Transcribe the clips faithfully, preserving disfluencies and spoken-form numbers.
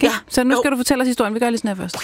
Okay, ja. Så nu skal jo. du fortælle os historien. Vi gør lige sådan her først.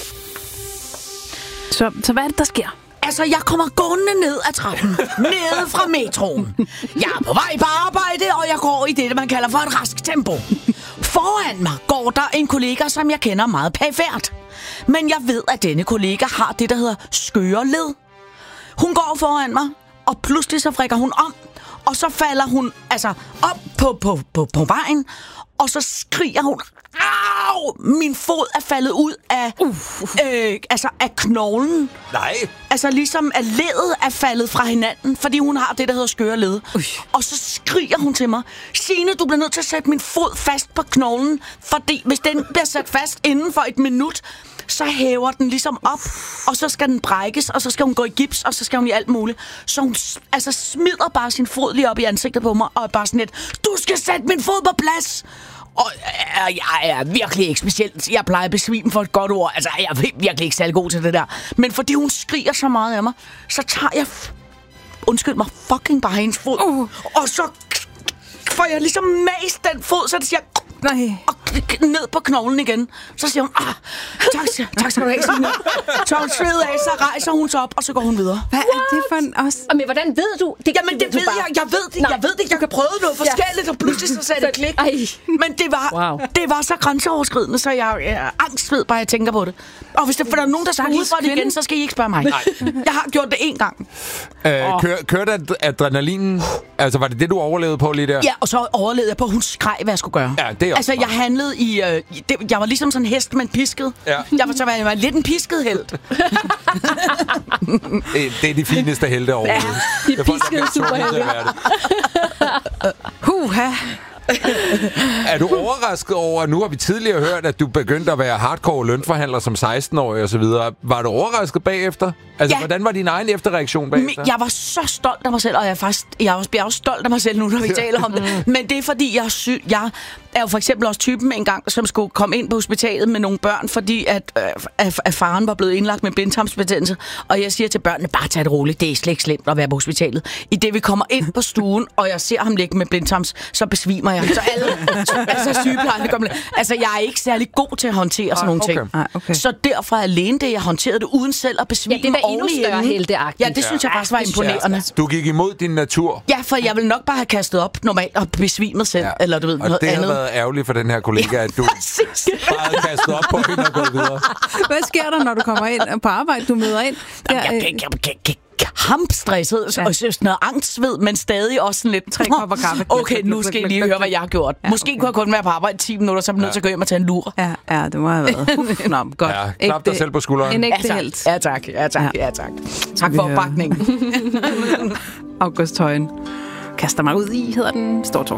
Så, så hvad er det, der sker? Altså, jeg kommer gående ned ad trappen, nede fra metroen. Jeg er på vej på arbejde, og jeg går i det, man kalder for et rask tempo. Foran mig går der en kollega, som jeg kender meget perifert. Men jeg ved, at denne kollega har det, der hedder skøre led. Hun går foran mig, og pludselig så frikker hun om, og så falder hun altså op på, på, på, på vejen, og så skriger hun, au, min fod er faldet ud af, uh, øh, altså af knoglen. Nej. Altså ligesom at leddet er faldet fra hinanden, fordi hun har det, der hedder skøre led. Uh. Og så skriger hun til mig, Signe, du bliver nødt til at sætte min fod fast på knoglen, fordi hvis den bliver sat fast inden for et minut, så hæver den ligesom op, og så skal den brækkes, og så skal hun gå i gips, og så skal hun i alt muligt. Så hun altså smider bare sin fod lige op i ansigtet på mig, og er bare sådan lidt, du skal sætte min fod på plads! Og øh, jeg er virkelig ikke specielt. Jeg plejer at besvime for et godt ord. Altså, jeg er virkelig ikke særlig god til det der. Men fordi hun skriger så meget af mig, så tager jeg, f- undskyld mig, fucking bare hendes fod. Uh. Og så får jeg ligesom mast den fod, så det siger... Nej. Og ned på knoglen igen. Så siger hun, ah, tak, tak skal du have, Signe. Så hun sveder af, så rejser hun sig op, og så går hun videre. Hvad er det for en os? Men hvordan ved du? Det, Jamen, det ved jeg. Jeg ved det. Jeg ved det. Jeg kan prøve noget forskelligt, ja. Og pludselig så sagde det klik. Ej. Men det var, wow. det var så grænseoverskridende, så jeg er angstved, bare jeg tænker på det. Og hvis der, for der er nogen, der skal ud fra det igen, så skal I ikke spørge mig. Nej. Jeg har gjort det én gang. Øh, oh. kør, kørte ad- adrenalinen? Altså, var det det, du overlevede på lige der? Ja, og så overlevede jeg på, at hun skreg, hvad jeg skulle gøre. Ja, det er altså, jeg handlede i... Øh, det, jeg var ligesom sådan en hest, men pisket. Ja. Jeg var så var jeg var lidt en pisket helt. det, det er de fineste helte overhovedet. Ja, de piskede superhelte. Huha. Er du overrasket over, nu har vi tidligere hørt, at du begyndte at være hardcore lønforhandler som seksten-årig og så videre. Var du overrasket bagefter? Altså, ja. Hvordan var din egen efterreaktion bagefter? Jeg var så stolt af mig selv, og jeg er faktisk jeg er også, jeg er også stolt af mig selv nu, når vi taler om det. Men det er fordi, jeg, sy- jeg er jo for eksempel også typen en gang, som skulle komme ind på hospitalet med nogle børn, fordi at, øh, at, at faren var blevet indlagt med blindtarmsbetændelse. Og jeg siger til børnene, bare tag det roligt, det er slet ikke slemt at være på hospitalet. I det vi kommer ind på stuen, og jeg ser ham ligge med blindtarms, så besvimer jeg. Så alle, altså sygeplejerne kommer. Altså, jeg er ikke særlig god til at håndtere sådan nogle ting. Okay. Okay. Så derfor alene det, jeg håndterede det uden selv at besvime. Ja, det var endnu større helteagtigt. Ja, det synes jeg faktisk var imponerende. Du gik imod din natur. Ja, for jeg ville nok bare have kastet op normalt og besvimet selv, ja. Eller du ved, og noget det andet. har været ærgerligt for den her kollega, ja, at du bare havde kastet op på hende og gået videre. Hvad sker der, når du kommer ind på arbejde, du møder ind? Der, Jamen, jeg, jeg, jeg, jeg, jeg, hampstresset, ja. Og sådan noget angstved, men stadig også sådan lidt... Tre kopper kaffe. Okay, nu skal I lige høre, hvad jeg har gjort. Ja, Måske okay. kunne jeg kun være på arbejde i ti minutter, så er jeg nødt til at gå hjem og tage en lur. Ja, ja, det må have været. Uf, nå, godt. Ja, klap dig selv på skulderen. En ægte ja, helt. Ja, tak. Ja, tak. Ja, tak. Tak for opbakningen. August Højen. Kaster mig ud i, hedder den. Stortår.